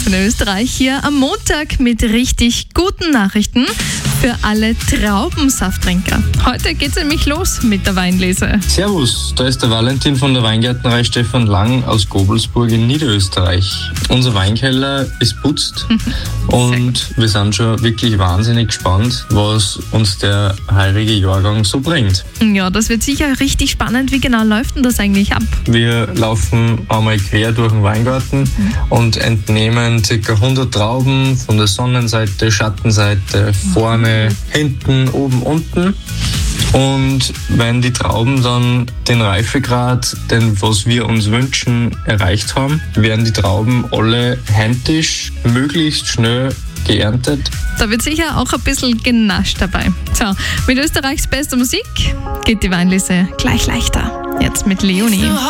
von Österreich hier am Montag mit richtig guten Nachrichten für alle Traubensafttrinker. Heute geht's nämlich los mit der Weinlese. Servus, da ist der Valentin von der Weingärtnerei Stefan Lang aus Gobelsburg in Niederösterreich. Unser Weinkeller ist putzt und wir sind schon wirklich wahnsinnig gespannt, was uns der heurige Jahrgang so bringt. Ja, das wird sicher richtig spannend. Wie genau läuft denn das eigentlich ab? Wir laufen einmal quer durch den Weingarten und entnehmen ca. 100 Trauben von der Sonnenseite, Schattenseite, vorne, hinten, oben, unten. Und wenn die Trauben dann den Reifegrad, was wir uns wünschen, erreicht haben, werden die Trauben alle händisch möglichst schnell geerntet. Da wird sicher auch ein bisschen genascht dabei. So, mit Österreichs bester Musik geht die Weinlese gleich leichter. Jetzt mit Leonie.